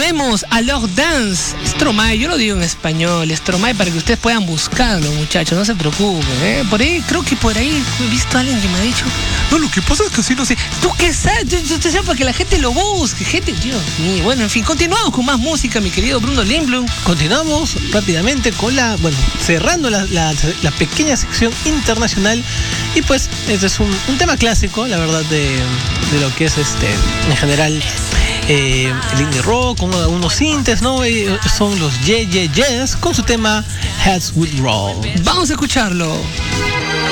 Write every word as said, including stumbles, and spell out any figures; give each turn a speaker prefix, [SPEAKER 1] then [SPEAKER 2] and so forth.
[SPEAKER 1] volvemos a Love Dance. Stromae, yo lo digo en español, Stromae, para que ustedes puedan buscarlo, muchachos, no se preocupen, ¿eh? Por ahí, creo que por ahí he visto a alguien que me ha dicho, no, lo que pasa es que así no sé. ¿Tú qué sabes? Tú, tú, tú sabes para que la gente lo busque, gente, Dios mío. Bueno, en fin, continuamos con más música, mi querido Bruno Lindblom.
[SPEAKER 2] Continuamos rápidamente con la, bueno, cerrando la, la, la pequeña sección internacional. Y pues, este es un, un tema clásico, la verdad, de, de lo que es este, en general, eh, el indie rock, con unos sintes, ¿no? Eh, son los Yeah Yeah Yeahs con su tema Heads Will Roll.
[SPEAKER 1] Vamos a escucharlo.